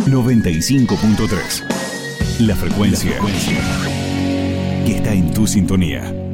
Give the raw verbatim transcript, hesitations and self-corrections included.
noventa y cinco punto tres. La frecuencia que está en tu sintonía.